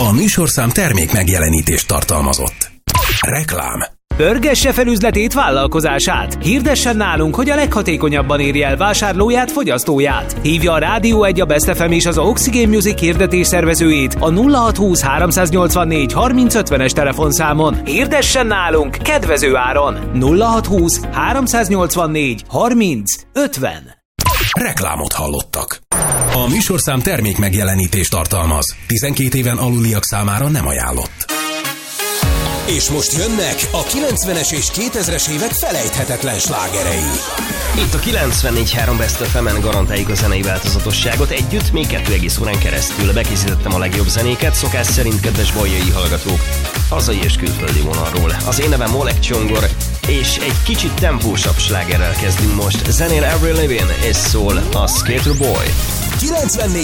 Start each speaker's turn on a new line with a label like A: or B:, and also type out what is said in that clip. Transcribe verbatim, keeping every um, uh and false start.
A: A műsorszám termék megjelenítést tartalmazott. Reklám.
B: Pörgesse fel üzletét, vállalkozását. Hirdessen nálunk, hogy a leghatékonyabban érje el vásárlóját, fogyasztóját. Hívja a Rádió egy, a Best ef em és az Oxygen Music hirdetés szervezőjét a nulla hat húsz háromszáznyolcvannégy harminc ötvenes telefonszámon. Hirdessen nálunk kedvező áron. nulla hat húsz háromszáznyolcvannégy harminc ötven.
A: Reklámot hallottak. A műsorszám termék megjelenítést tartalmaz. tizenkét éven aluliak számára nem ajánlott. És most jönnek a kilencvenes és kétezres évek felejthetetlen slágerei.
C: Itt a kilencvennégy három Best ef emen garantáljuk a zenei változatosságot. Együtt még kettő egész órán keresztül bekészítettem a legjobb zenéket, szokás szerint, kedves baljai hallgatók, hazai és külföldi vonalról. Az én nevem Oleg Csongor, és egy kicsit tempósabb slágerrel kezdünk most. Zenél Avril Lavigne és szól a Skater Boy.
A: kilencvennégy